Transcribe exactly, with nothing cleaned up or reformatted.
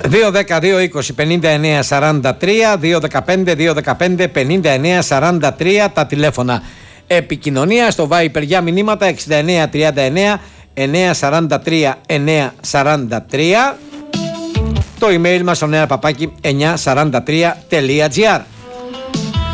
δύο δέκα δύο είκοσι πενήντα εννέα σαράντα τρία, δύο δεκαπέντε δύο δεκαπέντε πενήντα εννέα σαράντα τρία τα τηλέφωνα επικοινωνία. Στο Viper για μηνύματα εξήντα εννέα τριάντα εννέα εννέα σαράντα τρία εννέα σαράντα τρία. Το email μας στο νέα παπάκι εννιακόσια σαράντα τρία τελεία τζι άρ.